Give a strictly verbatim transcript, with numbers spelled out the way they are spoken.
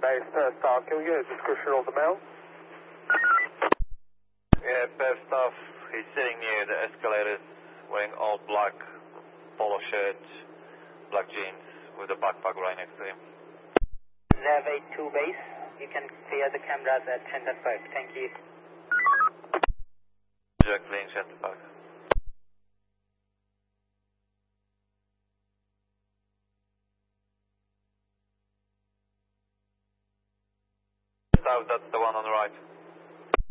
Base uh, Star, can we get a description of the male? Yeah, best stuff. He's sitting near the escalators, wearing all black polo shirt, black jeans, with a backpack right next to him. Rev eight two base, you can clear the cameras at Center Park. Thank you. Directly in Center Park. South, that's the one on the right.